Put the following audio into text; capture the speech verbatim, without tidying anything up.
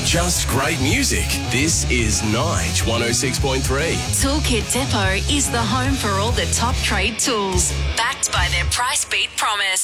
just great music. This is Nige one oh six point three. Toolkit Depot is the home for all the top trade tools, backed by their price beat promise.